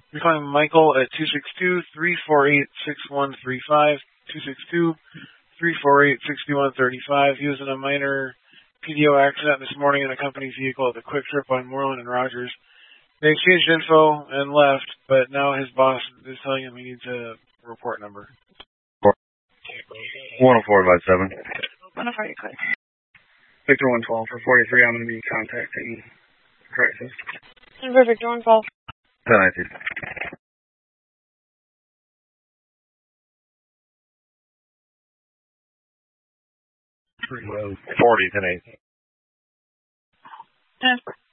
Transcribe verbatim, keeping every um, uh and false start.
You're calling Michael at two six two, three four eight, six one three five, two six two, three four eight, six one three five. He was in a minor P D O accident this morning in a company vehicle at the Quick Trip on Moreland and Rogers. They exchanged info and left, but now his boss is telling him he needs a report number. one oh four five seven. one oh four, you click. Victor one twelve for forty-three, I'm going to be contacting crisis. Denver, Victor one twelve. ten nineteen. Pretty low. forty, ten eight. ten.